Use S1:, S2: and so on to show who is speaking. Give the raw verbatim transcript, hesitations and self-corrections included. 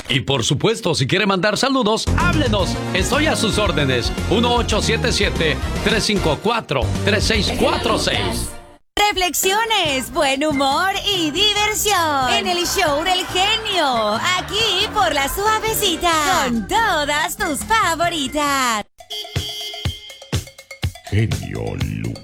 S1: Y por supuesto, si quiere mandar saludos, háblenos. Estoy a sus órdenes. uno ocho siete siete, tres cinco cuatro, tres seis cuatro seis.
S2: Reflexiones, buen humor y diversión en el show del genio. Aquí por La Suavecita. Con todas tus favoritas.
S3: Genio Lucas.